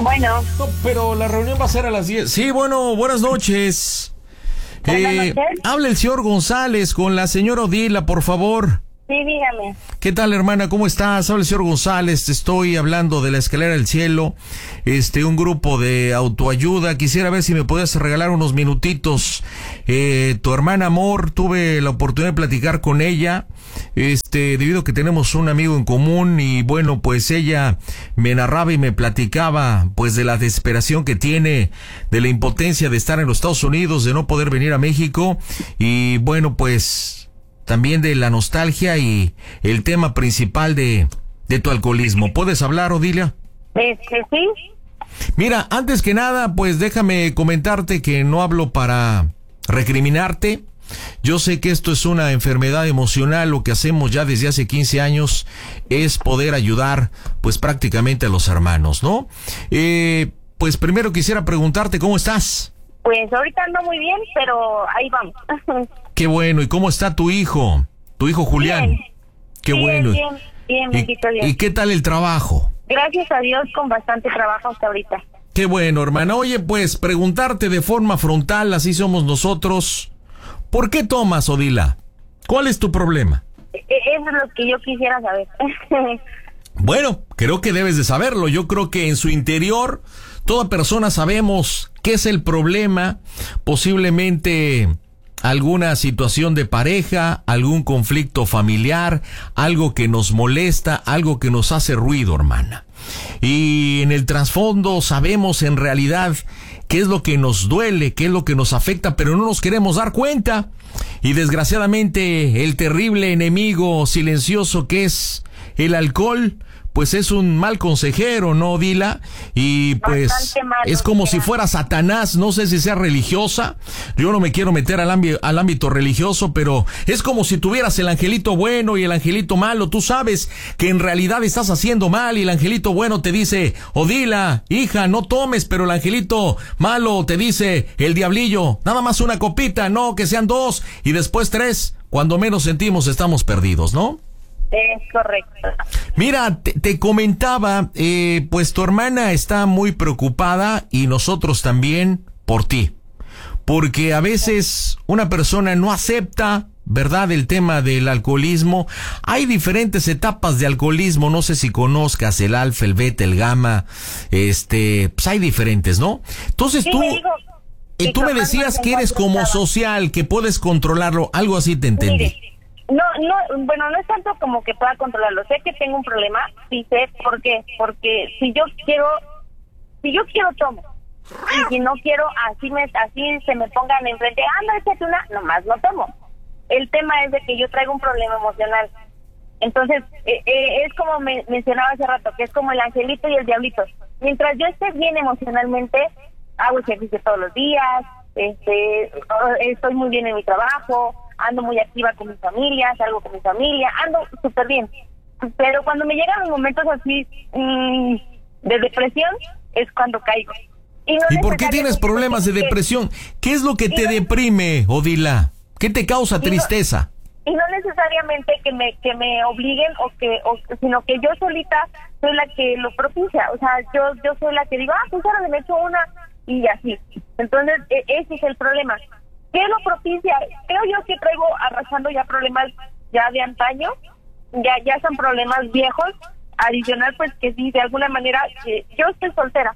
Bueno. No, pero la reunión va a ser a las 10. Sí, bueno, buenas noches. Buenas noches. Habla el señor González con la señora Odila, por favor. Sí, dígame. ¿Qué tal, hermana? ¿Cómo estás? Habla el señor González, te estoy hablando de la Escalera del Cielo, un grupo de autoayuda. Quisiera ver si me podías regalar unos minutitos. Tu hermana Amor, tuve la oportunidad de platicar con ella, debido a que tenemos un amigo en común y bueno, pues ella me narraba y me platicaba pues de la desesperación que tiene, de la impotencia de estar en los Estados Unidos, de no poder venir a México y bueno, pues también de la nostalgia y el tema principal de tu alcoholismo. ¿Puedes hablar, Odilia? Sí. Mira, antes que nada, pues déjame comentarte que no hablo para recriminarte. Yo sé que esto es una enfermedad emocional. Lo que hacemos ya desde hace 15 años es poder ayudar, pues prácticamente a los hermanos, ¿no? Pues primero quisiera preguntarte, ¿cómo estás? Pues ahorita ando muy bien, pero ahí vamos. Qué bueno. ¿Y cómo está tu hijo? Tu hijo Julián. Bien. Qué Bien, bueno. Bien, bendito Dios. ¿Y qué tal el trabajo? Gracias a Dios, con bastante trabajo hasta ahorita. Qué bueno, hermana. Oye, pues preguntarte de forma frontal, así somos nosotros. ¿Por qué tomas, Odila? ¿Cuál es tu problema? Eso es lo que yo quisiera saber. Bueno, creo que debes de saberlo. Yo creo que en su interior toda persona sabemos qué es el problema, posiblemente alguna situación de pareja, algún conflicto familiar, algo que nos molesta, algo que nos hace ruido, hermana. Y en el trasfondo sabemos en realidad qué es lo que nos duele, qué es lo que nos afecta, pero no nos queremos dar cuenta. Y desgraciadamente el terrible enemigo silencioso que es el alcohol, pues es un mal consejero, ¿no, Odila? Y pues es como si fuera Satanás. No sé si sea religiosa, yo no me quiero meter al ámbito religioso, pero es como si tuvieras el angelito bueno y el angelito malo. Tú sabes que en realidad estás haciendo mal y el angelito bueno te dice, Odila, hija, no tomes, pero el angelito malo te dice, el diablillo, nada más una copita, no, que sean 2 y después 3. Cuando menos sentimos estamos perdidos, ¿no? Es correcto. Mira, te comentaba, pues tu hermana está muy preocupada y nosotros también por ti, porque a veces una persona no acepta, ¿verdad?, el tema del alcoholismo. Hay diferentes etapas de alcoholismo, no sé si conozcas el alfa, el beta, el gamma, pues hay diferentes, ¿no? Entonces Sí, tú me decías que eres como social, que puedes controlarlo, algo así te entendí. Mire, bueno, no es tanto como que pueda controlarlo. Sé que tengo un problema, sí sé por qué, porque si yo quiero tomo, y si no quiero, así se me pongan enfrente, anda, échate una, nomás no tomo. El tema es de que yo traigo un problema emocional. Entonces, es como mencionaba hace rato, que es como el angelito y el diablito. Mientras yo esté bien emocionalmente, hago ejercicio todos los días, estoy muy bien en mi trabajo, ando muy activa con mi familia, salgo con mi familia, ando súper bien. Pero cuando me llegan los momentos así de depresión, es cuando caigo. ¿Y por qué tienes problemas de depresión? ¿Qué es lo que te deprime, Odila? ¿Qué te causa tristeza? Y no necesariamente que me obliguen sino que yo solita soy la que lo propicia. O sea, yo soy la que digo, pues ahora me echo una y así. Entonces, ese es el problema. ¿Qué lo propicia? Creo yo que traigo arrastrando ya problemas ya de antaño, ya son problemas viejos, adicional pues que sí, de alguna manera, yo estoy soltera,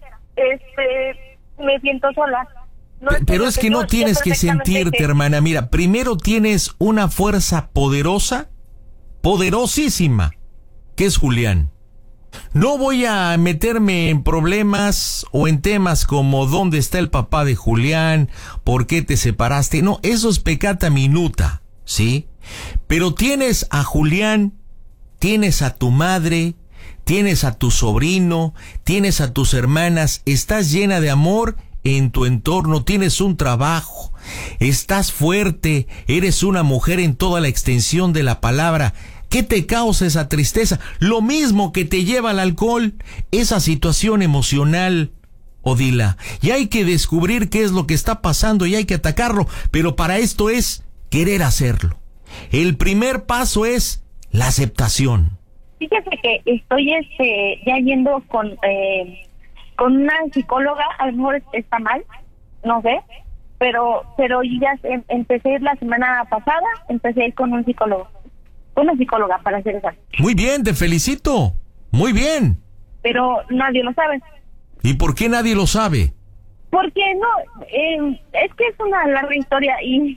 me siento sola. Pero es que no tienes que sentirte, hermana. Mira, primero tienes una fuerza poderosa, poderosísima, que es Julián. No voy a meterme en problemas o en temas como dónde está el papá de Julián, por qué te separaste. No, eso es peccata minuta, ¿sí? Pero tienes a Julián, tienes a tu madre, tienes a tu sobrino, tienes a tus hermanas, estás llena de amor en tu entorno, tienes un trabajo, estás fuerte, eres una mujer en toda la extensión de la palabra. ¿Qué te causa esa tristeza? Lo mismo que te lleva al alcohol, esa situación emocional, Odila. Y hay que descubrir qué es lo que está pasando y hay que atacarlo, pero para esto es querer hacerlo. El primer paso es la aceptación. Fíjese que estoy ya yendo con con una psicóloga, a lo mejor está mal, no sé, pero ya empecé la semana pasada, empecé a ir con un psicólogo, una psicóloga para ser exacto. Muy bien, te felicito, muy bien. Pero nadie lo sabe. ¿Y por qué nadie lo sabe? Porque no, es que es una larga historia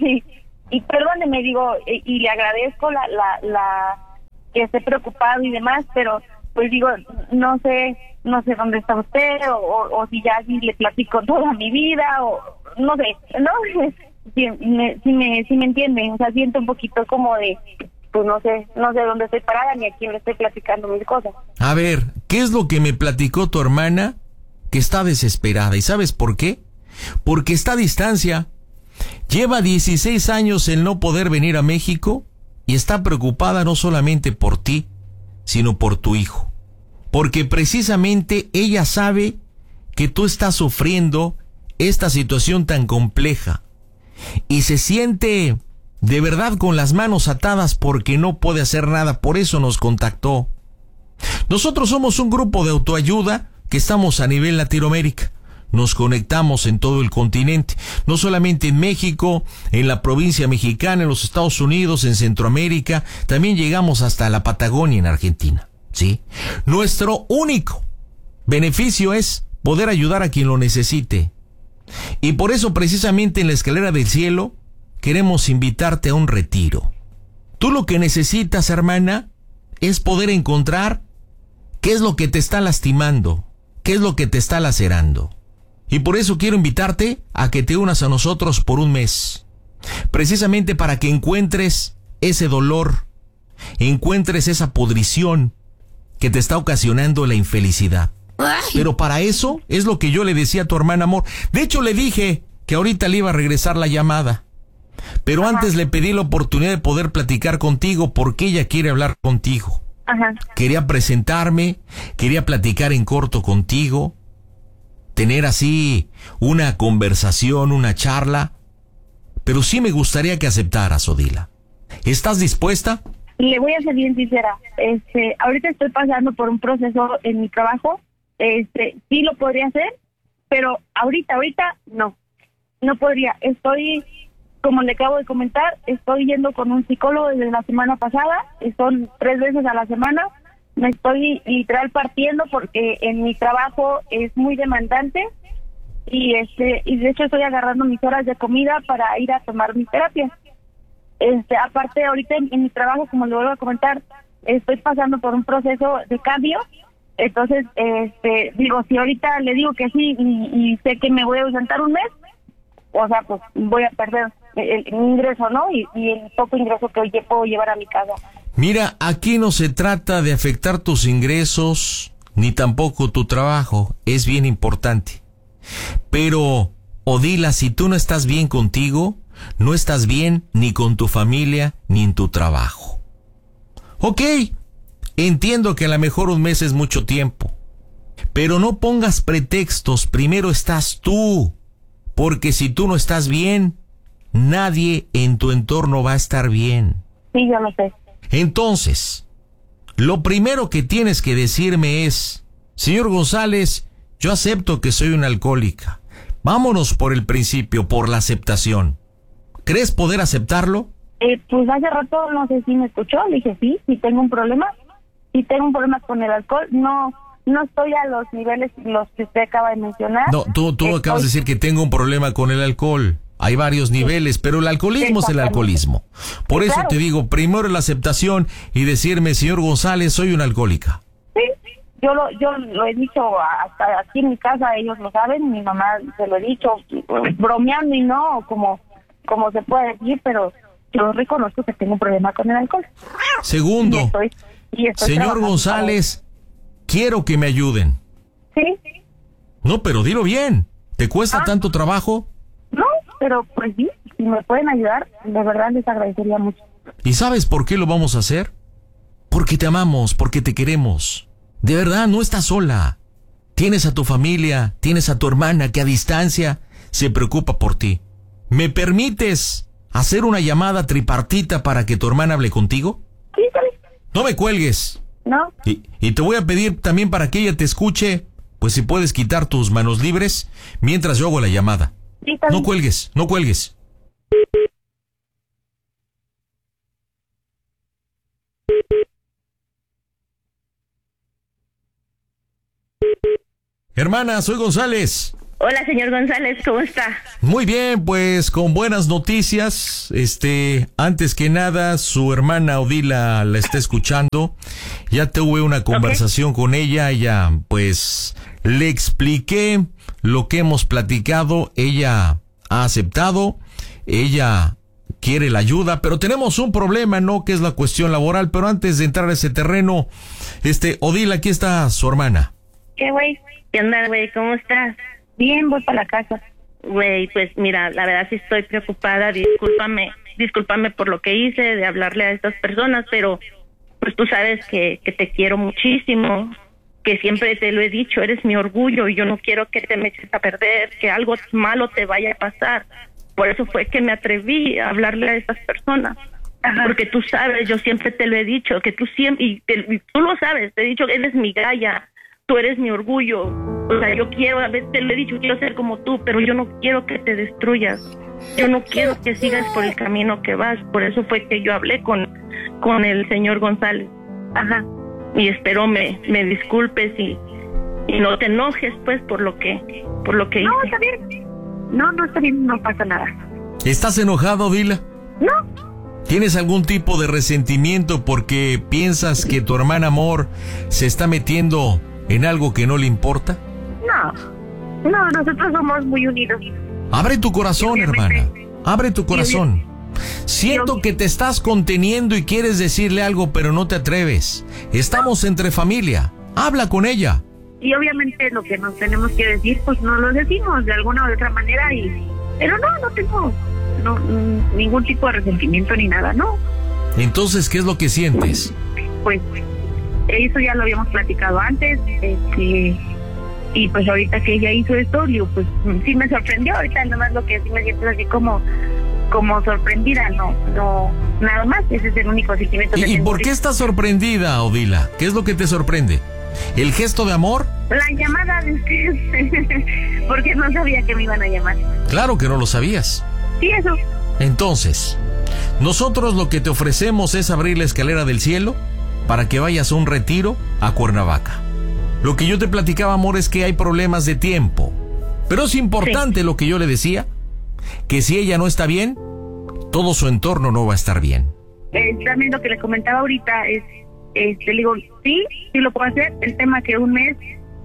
y perdóneme, digo, y le agradezco la que esté preocupado y demás, pero pues digo, no sé dónde está usted o si ya sí le platico toda mi vida o no sé, ¿no? Si me entiende, o sea, siento un poquito como de, pues no sé dónde estoy parada ni a quién le estoy platicando mis cosas. A ver, ¿qué es lo que me platicó tu hermana que está desesperada? ¿Y sabes por qué? Porque está a distancia. Lleva 16 años el no poder venir a México y está preocupada no solamente por ti, sino por tu hijo. Porque precisamente ella sabe que tú estás sufriendo esta situación tan compleja y se siente de verdad con las manos atadas porque no puede hacer nada. Por eso nos contactó. Nosotros somos un grupo de autoayuda que estamos a nivel Latinoamérica. Nos conectamos en todo el continente, no solamente en México, en la provincia mexicana, en los Estados Unidos, en Centroamérica, también llegamos hasta la Patagonia en Argentina, ¿sí? Nuestro único beneficio es poder ayudar a quien lo necesite. Y por eso precisamente en la Escalera del Cielo queremos invitarte a un retiro. Tú lo que necesitas, hermana, es poder encontrar qué es lo que te está lastimando, qué es lo que te está lacerando. Y por eso quiero invitarte a que te unas a nosotros por un mes, precisamente para que encuentres ese dolor, encuentres esa podrición que te está ocasionando la infelicidad. Pero para eso es lo que yo le decía a tu hermana, amor. De hecho, le dije que ahorita le iba a regresar la llamada, pero antes le pedí la oportunidad de poder platicar contigo porque ella quiere hablar contigo. Quería presentarme, quería platicar en corto contigo, tener así una conversación, una charla, pero sí me gustaría que aceptaras, Odila. ¿Estás dispuesta? Le voy a ser bien sincera. Ahorita estoy pasando por un proceso en mi trabajo. Sí lo podría hacer, pero ahorita no podría. Estoy, como le acabo de comentar, estoy yendo con un psicólogo desde la semana pasada. Son 3 veces a la semana. Me estoy literal partiendo porque en mi trabajo es muy demandante y de hecho estoy agarrando mis horas de comida para ir a tomar mi terapia. Aparte ahorita en mi trabajo, como le vuelvo a comentar, estoy pasando por un proceso de cambio. Entonces, digo, si ahorita le digo que sí y sé que me voy a ausentar un mes, o sea, pues voy a perder mi ingreso, ¿no? Y el poco ingreso que puedo llevar a mi casa. Mira, aquí no se trata de afectar tus ingresos, ni tampoco tu trabajo, es bien importante. Pero, Odila, si tú no estás bien contigo, no estás bien ni con tu familia, ni en tu trabajo. Ok, entiendo que a lo mejor un mes es mucho tiempo, pero no pongas pretextos, primero estás tú, porque si tú no estás bien, nadie en tu entorno va a estar bien. Sí, yo lo sé. Entonces, lo primero que tienes que decirme es, señor González, yo acepto que soy una alcohólica. Vámonos por el principio, por la aceptación. ¿Crees poder aceptarlo? Pues hace rato, no sé si me escuchó, le dije sí tengo un problema. Sí tengo un problema con el alcohol. No estoy a los niveles los que usted acaba de mencionar. No, tú acabas de decir que tengo un problema con el alcohol. Hay varios niveles, pero el alcoholismo es el alcoholismo. Por eso te digo, primero la aceptación y decirme, señor González, soy una alcohólica. Sí, yo lo he dicho hasta aquí en mi casa, ellos lo saben, mi mamá se lo he dicho, bromeando y no, como se puede decir, pero yo reconozco que tengo un problema con el alcohol. Segundo, y estoy señor González, quiero que me ayuden. Sí. No, pero dilo bien, ¿te cuesta tanto trabajo? No, pero pues sí, si me pueden ayudar, de verdad les agradecería mucho. ¿Y sabes por qué lo vamos a hacer? Porque te amamos, porque te queremos. De verdad, no estás sola. Tienes a tu familia, tienes a tu hermana que a distancia se preocupa por ti. ¿Me permites hacer una llamada tripartita para que tu hermana hable contigo? Sí, está bien. No me cuelgues. No. Y te voy a pedir también para que ella te escuche, pues si puedes quitar tus manos libres mientras yo hago la llamada. Sí, está bien. No cuelgues, no cuelgues. Hermana, soy González. Hola, señor González, ¿cómo está? Muy bien, pues con buenas noticias. Antes que nada, su hermana Odila la está escuchando. Ya tuve una conversación con ella. Ella, pues, le expliqué lo que hemos platicado. Ella ha aceptado. Ella quiere la ayuda, pero tenemos un problema, ¿no? Que es la cuestión laboral. Pero antes de entrar a ese terreno, Odila, aquí está su hermana. ¿Qué, güey? ¿Qué onda, güey? ¿Cómo estás? Bien, voy para la casa. Güey, pues mira, la verdad sí estoy preocupada. Discúlpame por lo que hice de hablarle a estas personas, pero pues tú sabes que te quiero muchísimo, que siempre te lo he dicho, eres mi orgullo y yo no quiero que te me eches a perder, que algo malo te vaya a pasar. Por eso fue que me atreví a hablarle a estas personas. Ajá. Porque tú sabes, yo siempre te lo he dicho, que tú siempre, y tú lo sabes, te he dicho que eres mi galla, tú eres mi orgullo. O sea, yo quiero, a veces te lo he dicho, quiero ser como tú, pero yo no quiero que te destruyas. Yo no quiero que sigas por el camino que vas. Por eso fue que yo hablé con el señor González. Ajá. Y espero me disculpes y no te enojes, pues, por lo que hice. No, está bien. No está bien, no pasa nada. ¿Estás enojado, Odila? No. ¿Tienes algún tipo de resentimiento porque piensas que tu hermana Amor se está metiendo en algo que no le importa? No, nosotros somos muy unidos. Abre tu corazón, hermana. Abre tu corazón. Siento que te estás conteniendo y quieres decirle algo, pero no te atreves. Estamos entre familia. Habla con ella. Y obviamente lo que nos tenemos que decir, pues no lo decimos de alguna u otra manera. Pero no tengo ningún tipo de resentimiento ni nada, ¿no? Entonces, ¿qué es lo que sientes? Pues eso ya lo habíamos platicado antes, y pues ahorita que ella hizo esto, digo, pues sí me sorprendió. Ahorita nada más lo que sí me siento así como sorprendida, no, nada más. Ese es el único sentimiento que tengo. ¿Y por qué ahorita estás sorprendida, Odila? ¿Qué es lo que te sorprende? ¿El gesto de amor? La llamada de ustedes, porque no sabía que me iban a llamar. Claro que no lo sabías. Sí, eso. Entonces, nosotros lo que te ofrecemos es abrir la escalera del cielo para que vayas a un retiro a Cuernavaca. Lo que yo te platicaba, amor, es que hay problemas de tiempo. Pero es importante lo que yo le decía, que si ella no está bien, todo su entorno no va a estar bien. También lo que le comentaba ahorita es, le digo, sí lo puedo hacer. El tema que un mes,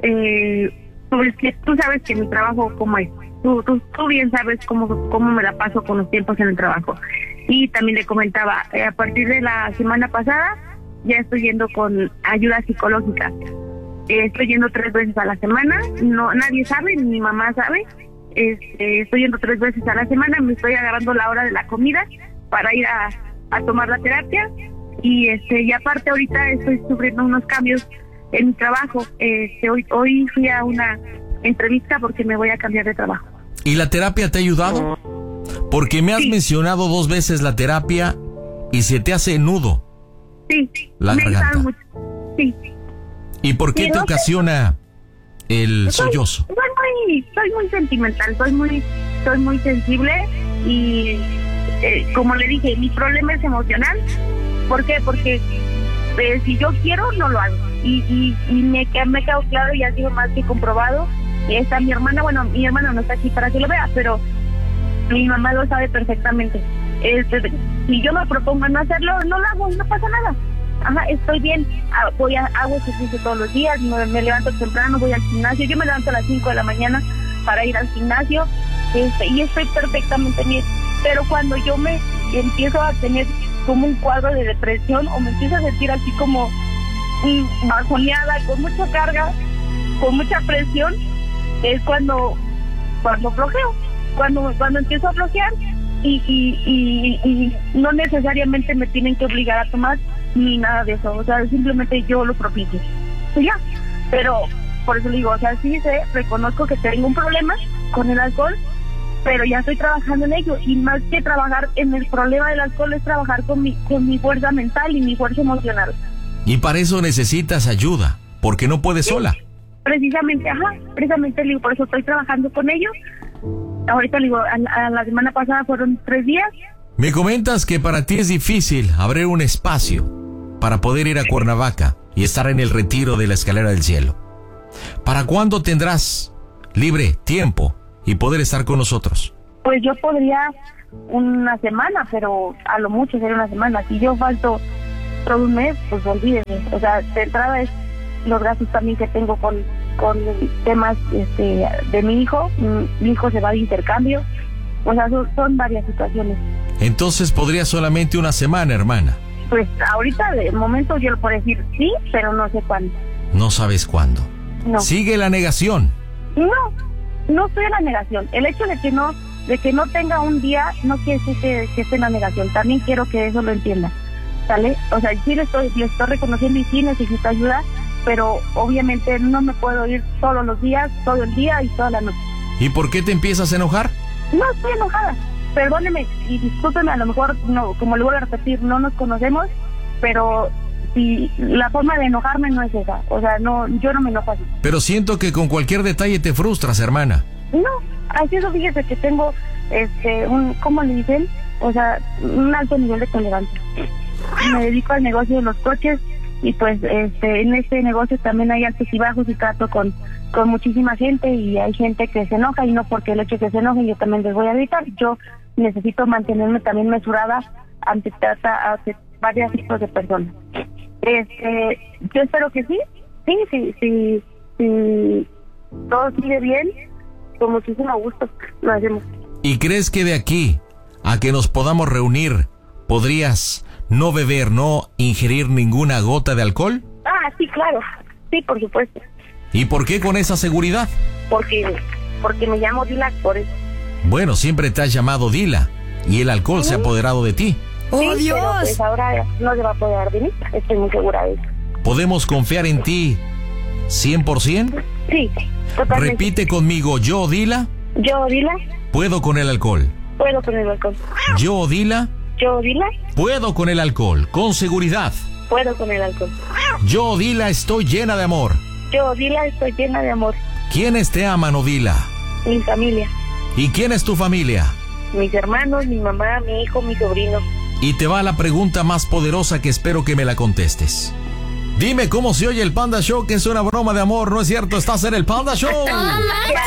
pues que tú sabes que mi trabajo como es. Tú bien sabes cómo me la paso con los tiempos en el trabajo. Y también le comentaba, a partir de la semana pasada, ya estoy yendo con ayuda psicológica. Estoy yendo 3 veces a la semana. No, nadie sabe, ni mi mamá sabe. Estoy yendo 3 veces a la semana. Me estoy agarrando la hora de la comida para ir a tomar la terapia. Y aparte ahorita estoy sufriendo unos cambios en mi trabajo. Hoy fui a una entrevista porque me voy a cambiar de trabajo. ¿Y la terapia te ha ayudado? Porque me has mencionado 2 veces la terapia y se te hace nudo. Sí, la garganta. Mucho. Sí. ¿Y por qué te ocasiona el sollozo? Soy muy sentimental, soy muy sensible y como le dije, mi problema es emocional. ¿Por qué? Porque si yo quiero, no lo hago. Y me quedó claro y ha sido más que comprobado. Está mi hermana, mi hermana no está aquí para que lo vea, pero mi mamá lo sabe perfectamente. Si yo me propongo no hacerlo, no lo hago, no pasa nada. Ajá, estoy bien, hago ejercicio todos los días, me levanto temprano, voy al gimnasio. Yo me levanto a las 5 de la mañana para ir al gimnasio, y estoy perfectamente bien. Pero cuando yo me empiezo a tener como un cuadro de depresión, o me empiezo a sentir así como bajoneada, con mucha carga, con mucha presión, es cuando flojeo, cuando empiezo a flojear, y no necesariamente me tienen que obligar a tomar ni nada de eso, o sea, simplemente yo lo propicio. Pues ya, pero por eso le digo, o sea, sí reconozco que tengo un problema con el alcohol, pero ya estoy trabajando en ello, y más que trabajar en el problema del alcohol es trabajar con mi fuerza mental y mi fuerza emocional. Y para eso necesitas ayuda, porque no puedes sola. precisamente, le digo, por eso estoy trabajando con ellos. Ahorita le digo, a la semana pasada fueron 3 días. Me comentas que para ti es difícil abrir un espacio para poder ir a Cuernavaca y estar en el retiro de la Escalera del Cielo. ¿Para cuándo tendrás libre tiempo y poder estar con nosotros? Pues yo podría una semana, pero a lo mucho sería una semana. Si yo falto todo un mes, pues olvídenme. O sea, de entrada es los gastos también que tengo con temas de mi hijo. Mi hijo se va de intercambio. O sea, son varias situaciones. Entonces podría solamente una semana, hermana. Pues ahorita de momento yo le puedo decir sí, pero no sé cuándo. No sabes cuándo. No. Sigue la negación. No estoy en la negación. El hecho de que no tenga un día no quiere decir que esté en la negación. También quiero que eso lo entienda, ¿sale? O sea, sí le estoy reconociendo y sí necesito ayuda, pero obviamente no me puedo ir todos los días, todo el día y toda la noche. ¿Y por qué te empiezas a enojar? No estoy enojada. Perdóneme y discúlpeme, a lo mejor, no, como le voy a repetir, no nos conocemos, pero si la forma de enojarme no es esa. O sea, no, yo no me enojo así. Pero siento que con cualquier detalle te frustras, hermana. No, así eso, fíjese que tengo, ¿cómo le dicen? O sea, un alto nivel de tolerancia. Me dedico al negocio de los coches y pues en este negocio también hay altos y bajos y trato con muchísima gente y hay gente que se enoja y no porque el hecho de que se enojen yo también les voy a gritar. Yo necesito mantenerme también mesurada ante varios tipos de personas. Yo espero que sí, todo sigue bien, con muchísimo gusto lo hacemos. ¿Y crees que de aquí a que nos podamos reunir podrías no beber, no ingerir ninguna gota de alcohol? Sí, claro, sí, por supuesto. ¿Y por qué con esa seguridad? Porque me llamo Dila, por eso. Bueno, siempre te has llamado Dila y el alcohol se ha apoderado de ti. ¡Oh, sí, Dios! Pero pues ahora no se va a apoderar de mí, estoy muy segura de eso. ¿Podemos confiar en ti 100%? Sí, totalmente. Repite conmigo, yo, Dila, Yo, Dila, puedo con el alcohol. puedo con el alcohol. Yo, Dila, Yo, Dila, puedo con el alcohol, con seguridad. puedo con el alcohol. Yo, Dila, estoy llena de amor. Yo, Dila, estoy llena de amor. ¿Quiénes te aman, Odila? Mi familia, ¿Y quién es tu familia? mis hermanos, mi mamá, mi hijo, mi sobrino. Y te va la pregunta más poderosa que espero que me la contestes. Dime cómo se oye el Panda Show, que es una broma de amor, ¿no es cierto? Estás en el Panda Show.